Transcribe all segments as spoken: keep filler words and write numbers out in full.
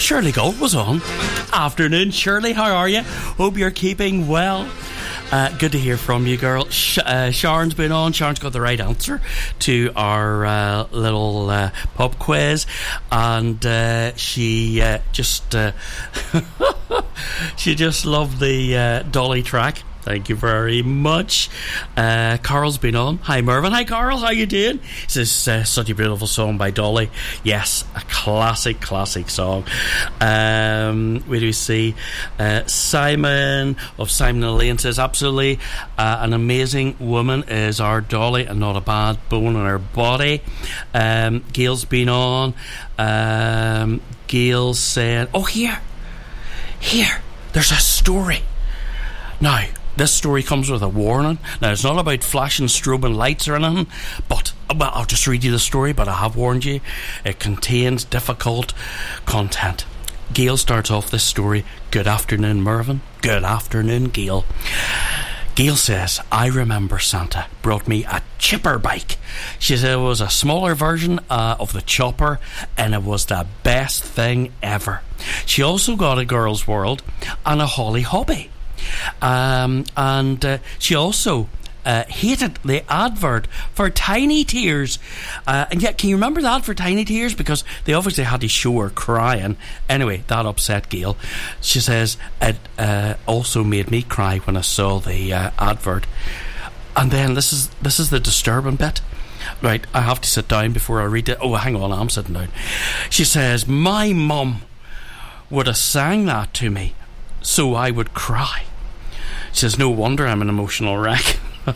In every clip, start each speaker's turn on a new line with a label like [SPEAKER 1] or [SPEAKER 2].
[SPEAKER 1] Shirley Gold was on. Afternoon, Shirley, how are you? Hope you're keeping well. Uh, good to hear from you, girl. Sh- uh, Sharon's been on. Sharon's got the right answer to our uh, little uh, pub quiz, and uh, she uh, just uh, she just loved the uh, Dolly track. Thank you very much. Uh, Carl's been on. Hi, Mervyn. Hi, Carl. How you doing? This is uh, such a beautiful song by Dolly. Yes, a classic, classic song. Um, where do we see? Uh, Simon of Simon and Elaine says, absolutely, uh, an amazing woman is our Dolly and not a bad bone in her body. Um, Gail's been on. Um, Gail said, oh, here. Here. There's a story. Now, this story comes with a warning. Now, it's not about flashing strobing lights or anything, but, well, I'll just read you the story, but I have warned you. It contains difficult content. Gail starts off this story. Good afternoon, Mervyn. Good afternoon, Gail. Gail says, I remember Santa brought me a chipper bike. She said it was a smaller version uh, of the chopper, and it was the best thing ever. She also got a Girls' World and a Holly Hobby. Um, and uh, she also uh, hated the advert for Tiny Tears. Uh, and yet, can you remember that for Tiny Tears? Because they obviously had to show her crying. Anyway, that upset Gail. She says, it uh, also made me cry when I saw the uh, advert. And then this is this is the disturbing bit. Right, I have to sit down before I read it. Oh, hang on, I'm sitting down. She says, my mum would have sang that to me, so I would cry. She says, no wonder I'm an emotional wreck.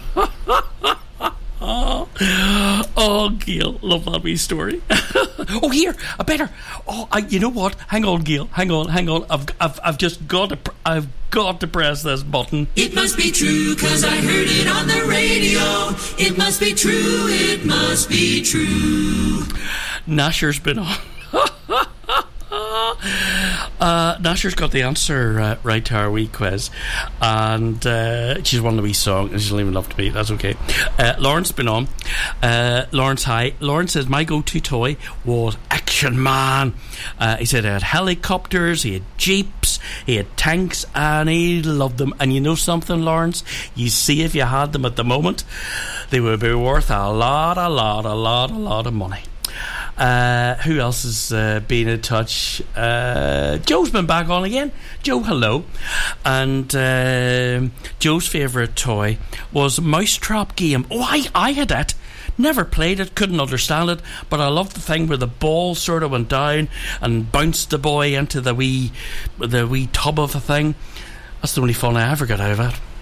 [SPEAKER 1] oh, oh, Gail, love that wee story. oh, here, I better. Oh, I, you know what? Hang on, Gail. Hang on, hang on. I've, I've, I've just got to. I've got to press this button.
[SPEAKER 2] It must be true, 'cause I heard it on the radio. It must be true. It must be true.
[SPEAKER 1] Nasher's been on. Uh, Nasher's got the answer uh, right to our wee quiz, and uh, she's won the wee song, and she's leaving love to me. That's okay. Uh, Lauren's been on. Uh, Lawrence, hi. Lawrence says my go-to toy was Action Man. Uh, he said he had helicopters, he had jeeps, he had tanks, and he loved them. And you know something, Lawrence? You see, if you had them at the moment, they would be worth a lot, a lot, a lot, a lot of money. Uh, who else has uh, been in touch? Uh, Joe's been back on again. Joe, hello. And uh, Joe's favourite toy was Mousetrap game. Oh, I, I had it. Never played it, couldn't understand it, but I loved the thing where the ball sort of went down and bounced the boy into the wee, the wee tub of a thing. That's the only fun I ever got out of it.